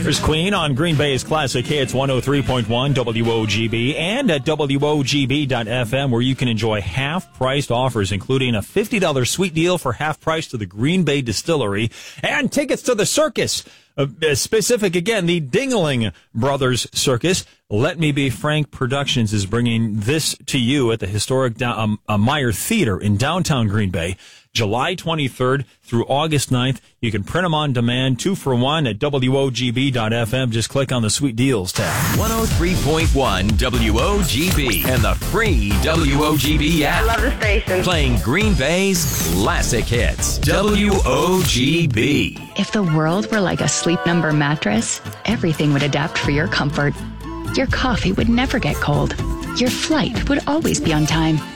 There's Queen on Green Bay's Classic Hits 103.1 WOGB and at WOGB.FM, where you can enjoy half-priced offers, including a $50 sweet deal for half price to the Green Bay Distillery and tickets to the circus. Specific again, the Dingaling Brothers Circus. Let Me Be Frank Productions is bringing this to you at the historic Meyer Theater in downtown Green Bay, July 23rd through August 9th. You can print them on demand, 2 for 1 at WOGB.FM. Just click on the Sweet Deals tab. 103.1 WOGB and the free WOGB app. I love the station. Playing Green Bay's classic hits. WOGB. If the world were like a Sleep Number mattress, everything would adapt for your comfort. Your coffee would never get cold. Your flight would always be on time.